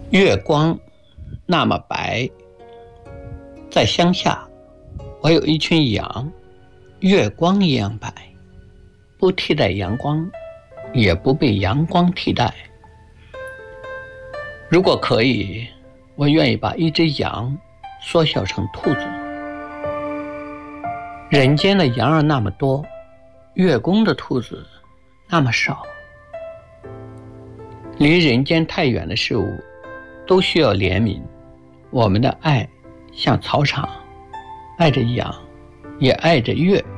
月光那么白，在乡下，我有一群羊，月光一样白，不替代阳光，也不被阳光替代。如果可以，我愿意把一只羊缩小成兔子。人间的羊儿那么多，月宫的兔子那么少。离人间太远的事物都需要怜悯。我们的爱像草场，爱着羊，也爱着月。